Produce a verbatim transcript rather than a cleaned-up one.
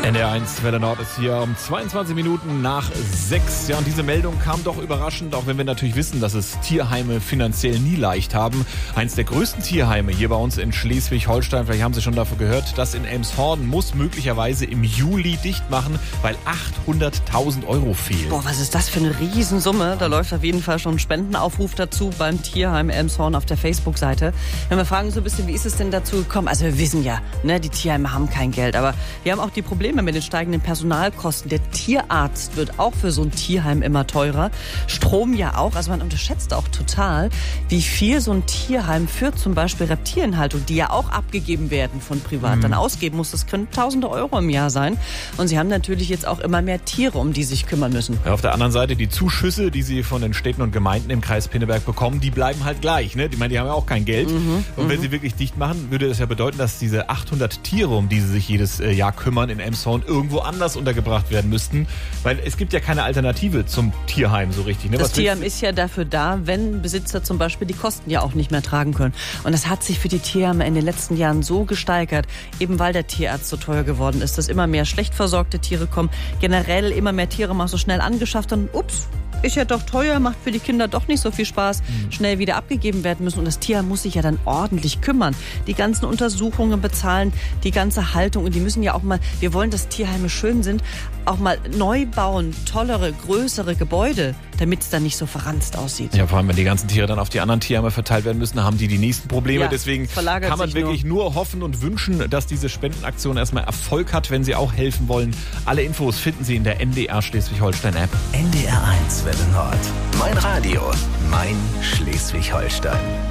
N D R eins Welle Nord ist hier um zweiundzwanzig Minuten nach sechs. Ja, und diese Meldung kam doch überraschend, auch wenn wir natürlich wissen, dass es Tierheime finanziell nie leicht haben. Eins der größten Tierheime hier bei uns in Schleswig-Holstein, vielleicht haben Sie schon davon gehört, das in Elmshorn muss möglicherweise im Juli dicht machen, weil achthunderttausend Euro fehlen. Boah, was ist das für eine Riesensumme? Da läuft auf jeden Fall schon ein Spendenaufruf dazu beim Tierheim Elmshorn auf der Facebook-Seite. Wenn wir fragen so ein bisschen, wie ist es denn dazu gekommen? Also wir wissen ja, ne, die Tierheime haben kein Geld, aber wir haben auch die Probleme mit den steigenden Personalkosten. Der Tierarzt wird auch für so ein Tierheim immer teurer. Strom ja auch. Also man unterschätzt auch total, wie viel so ein Tierheim für zum Beispiel Reptilienhaltung, die ja auch abgegeben werden von privat, mhm. dann ausgeben muss. Das können tausende Euro im Jahr sein. Und sie haben natürlich jetzt auch immer mehr Tiere, um die sie sich kümmern müssen. Ja, auf der anderen Seite, die Zuschüsse, die sie von den Städten und Gemeinden im Kreis Pinneberg bekommen, die bleiben halt gleich. Ne? Ich meine, die haben ja auch kein Geld. Mhm. Und wenn mhm. sie wirklich dicht machen, würde das ja bedeuten, dass diese achthundert Tiere, um die sie sich jedes Jahr kümmern in Elmshorn, irgendwo anders untergebracht werden müssten. Weil es gibt ja keine Alternative zum Tierheim so richtig. Ne? Das Was Tierheim ist ja dafür da, wenn Besitzer zum Beispiel die Kosten ja auch nicht mehr tragen können. Und das hat sich für die Tierheime in den letzten Jahren so gesteigert, eben weil der Tierarzt so teuer geworden ist, dass immer mehr schlecht versorgte Tiere kommen. Generell immer mehr Tiere mal so schnell angeschafft und ups, ist ja doch teuer, macht für die Kinder doch nicht so viel Spaß, mhm. schnell wieder abgegeben werden müssen. Und das Tierheim muss sich ja dann ordentlich kümmern. Die ganzen Untersuchungen bezahlen, die ganze Haltung. Und die müssen ja auch mal, wir wollen, dass Tierheime schön sind, auch mal neu bauen, tollere, größere Gebäude, damit es dann nicht so verranzt aussieht. Ja, vor allem, wenn die ganzen Tiere dann auf die anderen Tierheime verteilt werden müssen, haben die die nächsten Probleme. Ja, Deswegen kann man wirklich nur. nur hoffen und wünschen, dass diese Spendenaktion erstmal Erfolg hat, wenn Sie auch helfen wollen. Alle Infos finden Sie in der N D R Schleswig-Holstein-App. N D R eins Welle Nord. Mein Radio, mein Schleswig-Holstein.